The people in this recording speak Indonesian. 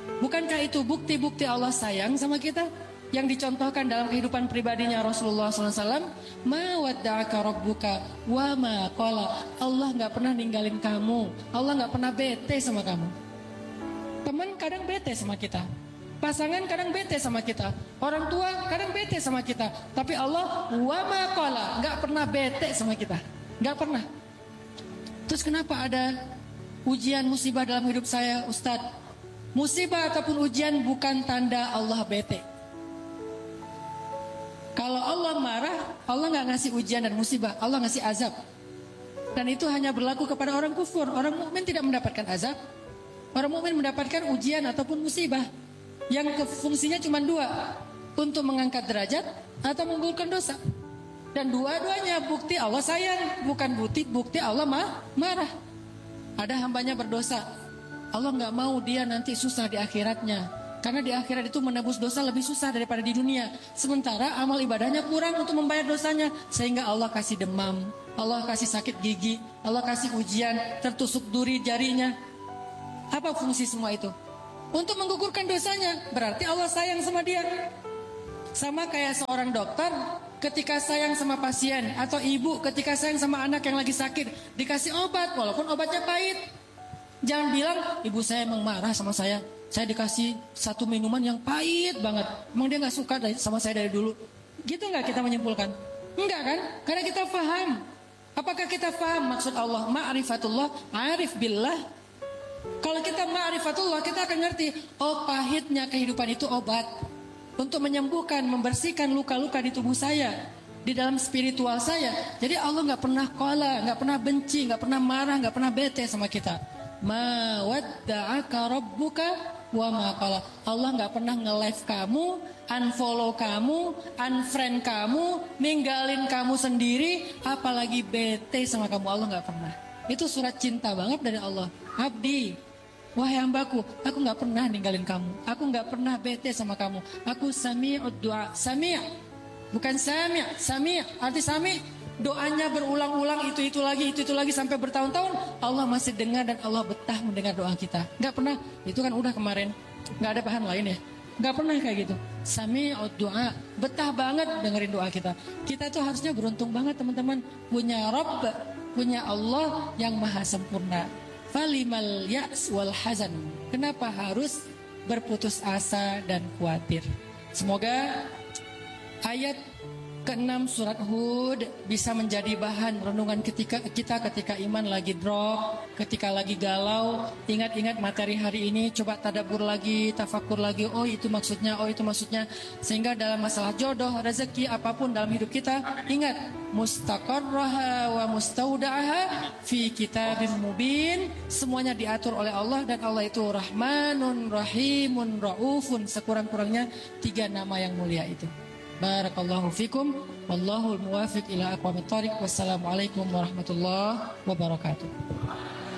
Bukankah itu bukti-bukti Allah sayang sama kita? Yang dicontohkan dalam kehidupan pribadinya Rasulullah SAW. Ma wadda'aka rabbuka wa ma qala. Allah gak pernah ninggalin kamu. Allah gak pernah bete sama kamu. Teman kadang bete sama kita, pasangan kadang bete sama kita, orang tua kadang bete sama kita. Tapi Allah wa ma qala, gak pernah bete sama kita. Gak pernah. Terus kenapa ada ujian musibah dalam hidup saya, Ustadz? Musibah ataupun ujian bukan tanda Allah bete. Kalau Allah marah, Allah gak ngasih ujian dan musibah, Allah ngasih azab. Dan itu hanya berlaku kepada orang kufur. Orang mukmin tidak mendapatkan azab. Orang mukmin mendapatkan ujian ataupun musibah yang fungsinya cuma dua, untuk mengangkat derajat atau menggugurkan dosa. Dan dua-duanya bukti Allah sayang, bukan bukti Allah marah. Ada hambanya berdosa, Allah gak mau dia nanti susah di akhiratnya, karena di akhirat itu menebus dosa lebih susah daripada di dunia. Sementara amal ibadahnya kurang untuk membayar dosanya, sehingga Allah kasih demam, Allah kasih sakit gigi, Allah kasih ujian, tertusuk duri jarinya. Apa fungsi semua itu? Untuk menggugurkan dosanya. Berarti Allah sayang sama dia. Sama kayak seorang dokter ketika sayang sama pasien, atau ibu ketika sayang sama anak yang lagi sakit, dikasih obat walaupun obatnya pahit. Jangan bilang ibu saya emang marah sama saya dikasih satu minuman yang pahit banget, emang dia gak suka sama saya dari dulu. Gitu gak kita menyimpulkan? Enggak kan? Karena kita paham. Apakah kita paham maksud Allah? Ma'rifatullah, arif billah. Kalau kita ma'rifatullah, kita akan ngerti, oh pahitnya kehidupan itu obat untuk menyembuhkan, membersihkan luka-luka di tubuh saya, di dalam spiritual saya. Jadi Allah gak pernah qala, gak pernah benci, gak pernah marah, gak pernah bete sama kita. Ma wadda'aka rabbuka wa ma qala. Allah gak pernah nge-live kamu, unfollow kamu, unfriend kamu, ninggalin kamu sendiri, apalagi bete sama kamu. Allah gak pernah. Itu surat cinta banget dari Allah. Abdi, wahai hambaku, aku gak pernah ninggalin kamu, aku gak pernah bete sama kamu. Aku sami'ud du'a. Sami' bukan sami'. Sami' arti sami', doanya berulang-ulang, itu lagi sampai bertahun-tahun. Allah masih dengar dan Allah betah mendengar doa kita. Gak pernah, itu kan udah kemarin, gak ada bahan lain ya. Gak pernah kayak gitu. Sami'ud du'a, betah banget dengerin doa kita. Kita tuh harusnya beruntung banget teman-teman, punya Rabb, punya Allah yang maha sempurna. Falimal ya's wal hazan. Kenapa harus berputus asa dan khawatir? Semoga ayat ke-6 surat Hud bisa menjadi bahan renungan kita ketika iman lagi drop, ketika lagi galau. Ingat-ingat materi hari ini, coba tadabbur lagi, tafakur lagi, oh itu maksudnya, sehingga dalam masalah jodoh, rezeki, apapun dalam hidup kita, ingat mustaqarraha wa mustauda'aha fi kitabim mubin. Semuanya diatur oleh Allah, dan Allah itu Rahmanun, Rahimun, Raufun, sekurang-kurangnya 3 nama yang mulia itu. Barakallahu fikum, wallahul muwafiq ila aqwamit thariq. Wassalamualaikum warahmatullahi wabarakatuh.